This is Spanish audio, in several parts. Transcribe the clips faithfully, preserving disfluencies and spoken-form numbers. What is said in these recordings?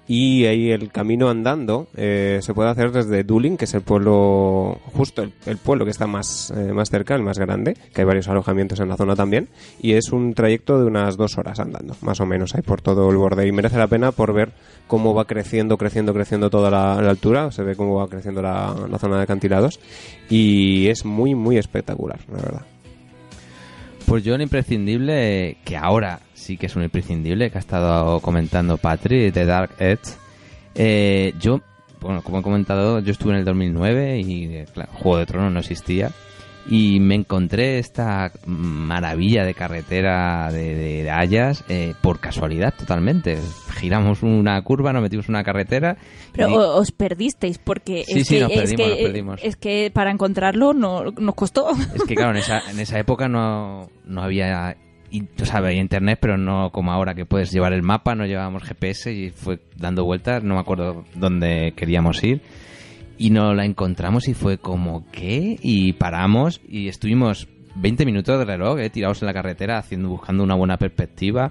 Y ahí el camino andando eh, se puede hacer desde Dulin, que es el pueblo, justo el, el pueblo que está más, eh, más cerca, el más grande, que hay varios alojamientos en la zona también, y es un trayecto de unas dos horas andando, más o menos, ahí por todo el borde, y merece la pena por ver cómo va creciendo, creciendo, creciendo toda la, la altura, se ve cómo va creciendo la, la zona de acantilados, y es muy, muy espectacular, la verdad. Pues yo un imprescindible, que ahora sí que es un imprescindible, que ha estado comentando Patri, de Dark Edge. Eh, yo, bueno, como he comentado, yo estuve en el dos mil nueve y, claro, Juego de Tronos no existía. Y me encontré esta maravilla de carretera de, de, de Hayas eh, por casualidad totalmente. Giramos una curva, nos metimos en una carretera. Pero y... os perdisteis porque sí, es, sí, que, nos es, perdimos, que, nos perdimos. es que para encontrarlo no, nos costó. Es que claro, en esa, en esa época no, no había... Y, o sea, había internet, pero no como ahora que puedes llevar el mapa, no llevábamos G P S y fue dando vueltas, no me acuerdo dónde queríamos ir. Y nos la encontramos y fue como, ¿qué? Y paramos y estuvimos veinte minutos de reloj, eh, tirados en la carretera, haciendo buscando una buena perspectiva.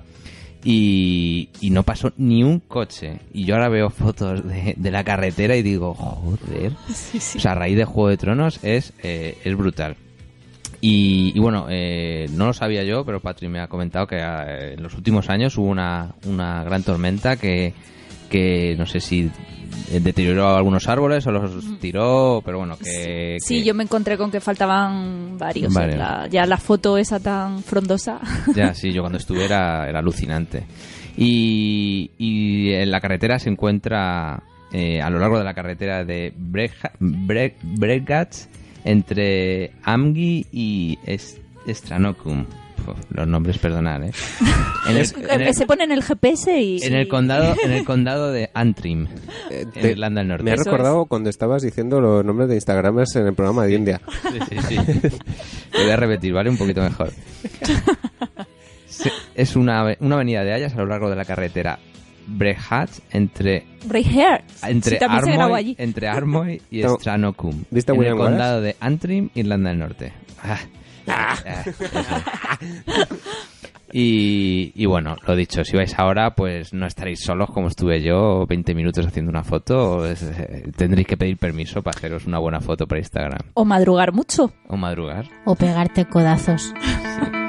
Y, y no pasó ni un coche. Y yo ahora veo fotos de, de la carretera y digo, joder. Sí, sí. O sea, a raíz de Juego de Tronos es, eh, es brutal. Y, y bueno, eh, no lo sabía yo, pero Patri me ha comentado que eh, en los últimos años hubo una, una gran tormenta que, que no sé si deterioró algunos árboles o los tiró, pero bueno, que... Sí, que... yo me encontré con que faltaban varios. Vale. ¿eh? La, ya la foto esa tan frondosa. Ya, sí, yo cuando estuve era, era alucinante. Y, y en la carretera se encuentra, eh, a lo largo de la carretera de Bregats, entre Amgi y Est- Stranocum. Los nombres, perdonad, ¿eh? En el, en el, se pone en el G P S y... En el condado, en el condado de Antrim, Eh, en te- Irlanda del Norte. Me ha Eso recordado es. cuando estabas diciendo los nombres de Instagramers en el programa de India. Sí, sí, sí. Lo voy a repetir, ¿vale? Un poquito mejor. Se- Es una, una avenida de Hayas a lo largo de la carretera Breghat entre Braveheart. entre Sí, también se grabó Armoy, allí. entre Armoy y No. Stranocum, ¿Viste a en el William condado de Antrim, Irlanda del Norte. Ah, ah, eso. Y, y bueno, lo dicho, si vais ahora, pues no estaréis solos como estuve yo, veinte minutos haciendo una foto. Es, eh, tendréis que pedir permiso para haceros una buena foto para Instagram. O madrugar mucho. O madrugar. O pegarte codazos. Sí.